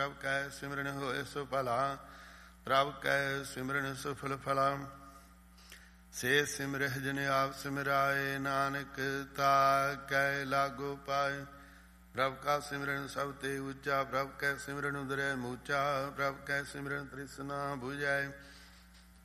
ਪ੍ਰਭ ਕੈ ਸਿਮਰਨ ਹੋਏ ਸੁਫਲਾ, ਪ੍ਰਭ ਕੈ ਸਿਮਰਨ ਸੁਫਲ ਫਲਾ। ਸੇ ਸਿਮਰਹਿ ਜਿਨ ਆਪ ਸਿਮਰਾਏ, ਨਾਨਕ ਤਾ ਕੈ ਲਾਗੋ ਪਾਏ। ਪ੍ਰਭ ਕਾ ਸਿਮਰਨ ਸਭ ਤੇ ਉੱਚਾ, ਪ੍ਰਭ ਕੈ ਸਿਮਰਨ ਉਦਰੈ ਮੂਚਾ, ਪ੍ਰਭ ਕੈ ਸਿਮਰਨ ਤ੍ਰਿਸ਼ਨਾ ਬੁਝੈ।